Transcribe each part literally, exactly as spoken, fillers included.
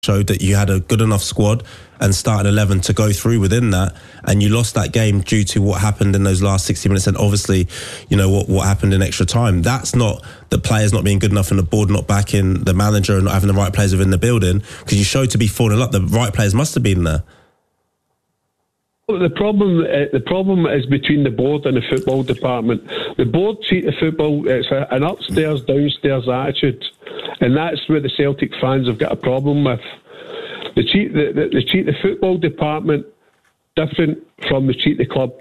showed that you had a good enough squad and starting eleven to go through within that, and you lost that game due to what happened in those last sixty minutes, and obviously, you know, what, what happened in extra time. That's not the players not being good enough and the board not backing the manager and not having the right players within the building, because you showed to be four nil up. The right players must have been there. The problem, uh, the problem is between the board and the football department. The board treat the football, it's a, an upstairs, downstairs attitude, and that's where the Celtic fans have got a problem with. They treat the, the, they treat the football department different from they treat the club,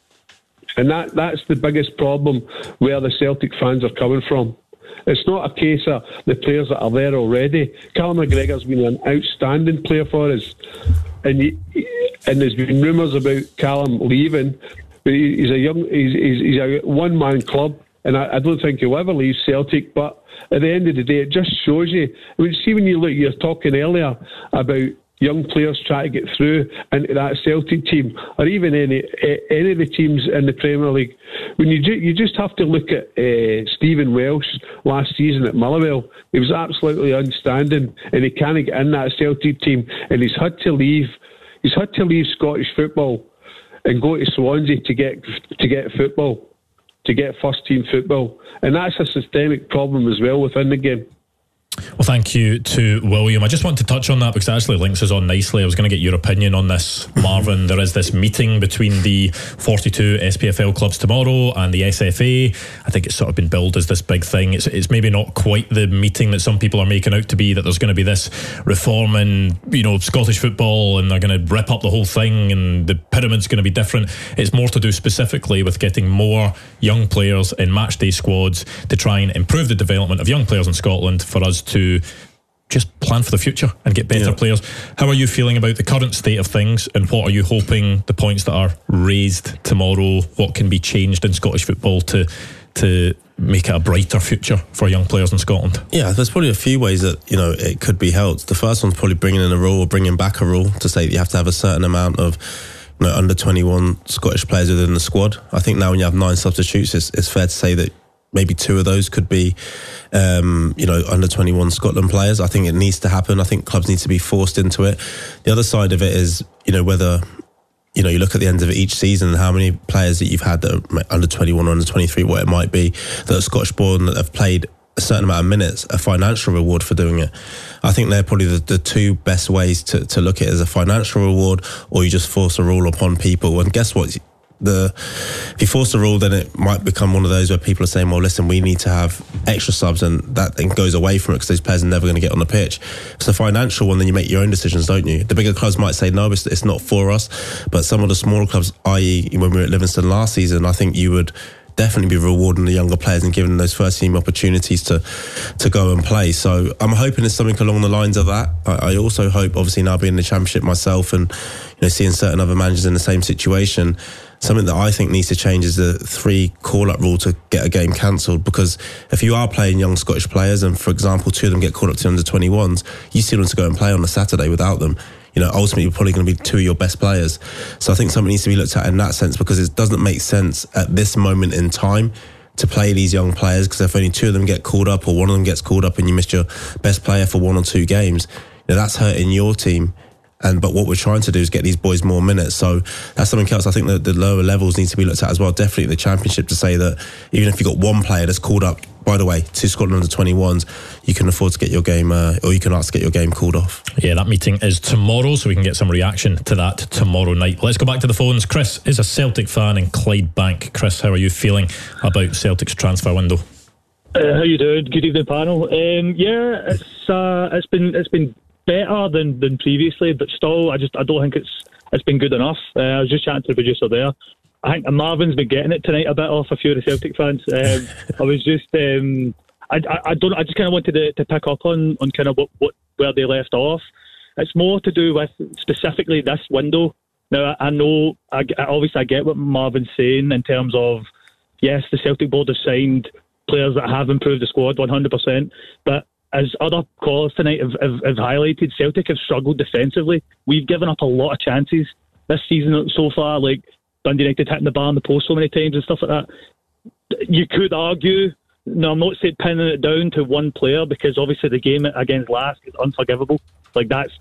and that, that's the biggest problem where the Celtic fans are coming from. It's not a case of the players that are there already. Callum McGregor's been an outstanding player for us, and he, and there's been rumours about Callum leaving, but he's a young, he's, he's, he's a one-man club, and I, I don't think he'll ever leave Celtic. But at the end of the day, it just shows you. I mean, see, when you look, you're talking earlier about young players trying to get through into that Celtic team, or even any any of the teams in the Premier League. When you ju- you just have to look at uh, Stephen Welsh last season at Motherwell. He was absolutely outstanding, and he can't get in that Celtic team, and he's had to leave. He's had to leave Scottish football and go to Swansea to get to get football, to get first team football, and that's a systemic problem as well within the game. Well, thank you to William. I just want to touch on that because it actually links us on nicely. I was going to get your opinion on this, Marvin. There is this meeting between the forty-two S P F L clubs tomorrow and the S F A. I think it's sort of been billed as this big thing. It's, it's maybe not quite the meeting that some people are making out to be, that there's going to be this reform in, you know, Scottish football and they're going to rip up the whole thing and the pyramid's going to be different. It's more to do specifically with getting more young players in matchday squads to try and improve the development of young players in Scotland for us to just plan for the future and get better yeah. players. How are you feeling about the current state of things, and what are you hoping the points that are raised tomorrow, what can be changed in Scottish football to to make it a brighter future for young players in Scotland? Yeah, there's probably a few ways that, you know, it could be helped. The first one's probably bringing in a rule or bringing back a rule to say that you have to have a certain amount of, you know, under twenty-one Scottish players within the squad. I think now when you have nine substitutes, it's, it's fair to say that maybe two of those could be, um, you know, under twenty-one Scotland players. I think it needs to happen. I think clubs need to be forced into it. The other side of it is, you know, whether, you know, you look at the end of each season and how many players that you've had that are under twenty-one or under twenty-three, what it might be, that are Scottish born, that have played a certain amount of minutes, a financial reward for doing it. I think they're probably the, the two best ways to, to look at it, as a financial reward, or you just force a rule upon people. And guess what? The, if you force a rule, then it might become one of those where people are saying, well, listen, we need to have extra subs, and that then goes away from it because those players are never going to get on the pitch. It's a financial one, then you make your own decisions, don't you? The bigger clubs might say, no, it's, it's not for us, but some of the smaller clubs, that is when we were at Livingston last season, I think you would definitely be rewarding the younger players and giving them those first team opportunities to to go and play. So I'm hoping it's something along the lines of that. I, I also hope, obviously now being in the Championship myself and, you know, seeing certain other managers in the same situation, something that I think needs to change is the three call-up rule to get a game cancelled. Because if you are playing young Scottish players and, for example, two of them get called up to under twenty-ones, you still want to go and play on a Saturday without them. You know, ultimately, you're probably going to be two of your best players. So I think something needs to be looked at in that sense, because it doesn't make sense at this moment in time to play these young players, because if only two of them get called up or one of them gets called up and you missed your best player for one or two games, you know, that's hurting your team. And but what we're trying to do is get these boys more minutes. So that's something else I think that the lower levels need to be looked at as well. Definitely the Championship, to say that even if you've got one player that's called up, by the way, to Scotland under twenty-ones, you can afford to get your game, uh, or you can ask to get your game called off. Yeah, that meeting is tomorrow, so we can get some reaction to that tomorrow night. Let's go back to the phones. Chris is a Celtic fan in Clydebank. Chris, how are you feeling about Celtic's transfer window? Uh, how you doing? Good evening, panel. Um, yeah, it's uh, it's been it's been better than, than previously, but still, I just I don't think it's it's been good enough. Uh, I was just chatting to the producer there. I think Marvin's been getting it tonight a bit off a few of the Celtic fans. Um, I was just, um, I, I, I don't, I just kind of wanted to, to pick up on, on kind of what, what where they left off. It's more to do with specifically this window. Now, I, I know, I, obviously, I get what Marvin's saying in terms of, yes, the Celtic board has signed players that have improved the squad one hundred percent, but as other callers tonight have, have, have highlighted, Celtic have struggled defensively. We've given up a lot of chances this season so far, like Dundee United hitting the bar on the post so many times and stuff like that. You could argue, no, I'm not saying pinning it down to one player, because obviously the game against Lask is unforgivable. Like, that's